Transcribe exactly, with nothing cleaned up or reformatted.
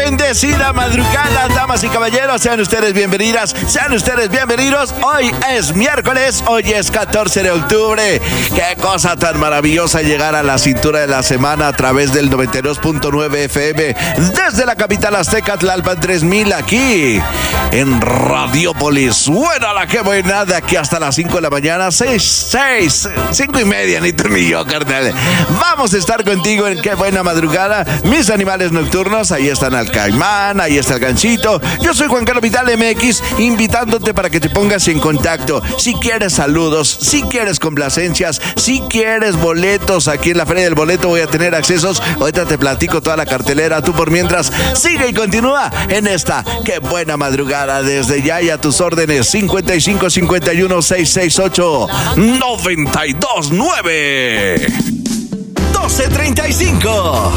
bendecida madrugada, damas y caballeros, sean ustedes bienvenidas, sean ustedes bienvenidos. Hoy es miércoles, hoy es catorce de octubre. Qué cosa tan maravillosa llegar a la cintura de la semana a través del noventa y dos punto nueve F M desde la capital azteca, Tlalpan tres mil, aquí en Radiópolis. Suena la que buena de aquí hasta las cinco de la mañana, seis, seis, cinco y media, ni tú ni yo, carnal. Vamos a estar contigo en qué buena madrugada. Mis animales nocturnos, ahí están el Caimán, ahí está el Ganchito. Yo soy Juan Carlos Vital M X, invitándote para que te pongas en contacto. Si quieres saludos, si quieres complacencias, si quieres boletos, aquí en la Feria del Boleto voy a tener accesos. Ahorita te platico toda la cartelera. Tú por mientras, sigue y continúa en esta qué buena madrugada. Desde ya y a tus órdenes, cincuenta y cinco, cincuenta y uno, seiscientos sesenta y ocho, noventa y dos, nueve. doce treinta y cinco.